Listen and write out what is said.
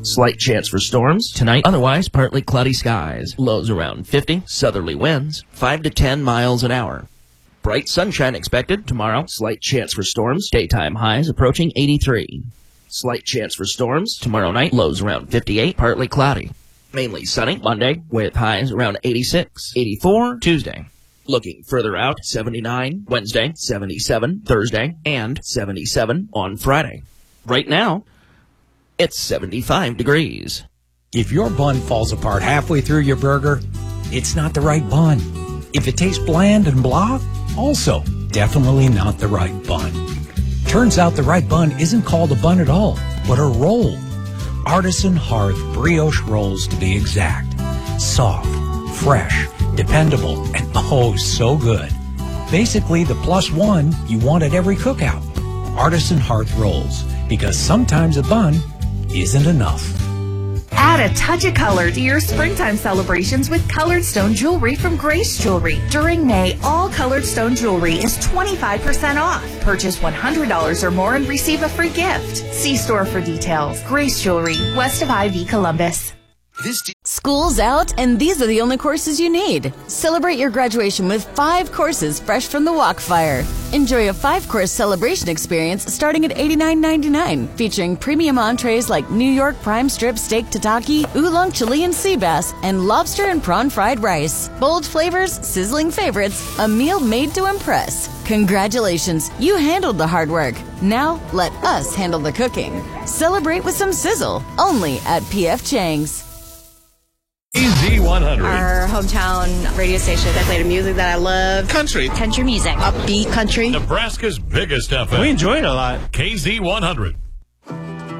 Slight chance for storms. Tonight, otherwise partly cloudy skies. Lows around 50. Southerly winds, 5 to 10 miles an hour. Bright sunshine expected tomorrow. Slight chance for storms. Daytime highs approaching 83. Slight chance for storms. Tomorrow night, lows around 58. Partly cloudy. Mainly sunny Monday with highs around 86. 84 Tuesday. Looking further out, 79 Wednesday, 77 Thursday, and 77 on Friday. Right now, it's 75 degrees. If your bun falls apart halfway through your burger, it's not the right bun. If it tastes bland and blah, also definitely not the right bun. Turns out the right bun isn't called a bun at all, but a roll. Artisan Hearth brioche rolls, to be exact. Soft, fresh, dependable, and oh so good. Basically the plus one you want at every cookout. Artisan Hearth rolls, because sometimes a bun isn't enough. Add a touch of color to your springtime celebrations with Colored Stone Jewelry from Grace Jewelry. During May, all Colored Stone Jewelry is 25% off. Purchase $100 or more and receive a free gift. See store for details. Grace Jewelry, west of I-V Columbus. School's out, and these are the only courses you need. Celebrate your graduation with 5 courses fresh from the Walkfire. Enjoy a 5-course celebration experience starting at $89.99, featuring premium entrees like New York prime strip steak tataki, oolong Chilean sea bass, and lobster and prawn fried rice. Bold flavors, sizzling favorites, a meal made to impress. Congratulations, you handled the hard work. Now let us handle the cooking. Celebrate with some sizzle, only at P.F. Chang's. KZ100. Our hometown radio station. I play the music that I love. Country music. Upbeat country. Nebraska's biggest FM. We enjoy it a lot. KZ100.